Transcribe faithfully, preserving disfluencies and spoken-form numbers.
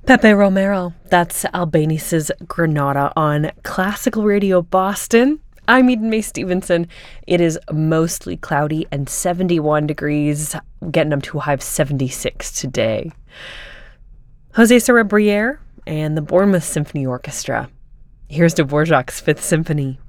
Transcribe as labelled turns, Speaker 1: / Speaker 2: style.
Speaker 1: Pepe Romero, that's Albanese' Granada on Classical Radio Boston. I'm Eden May Stevenson. It is mostly cloudy and seventy-one degrees, getting up to a high of seventy-six today. Jose Cerebriere and the Bournemouth Symphony Orchestra. Here's Dvorak's Fifth Symphony.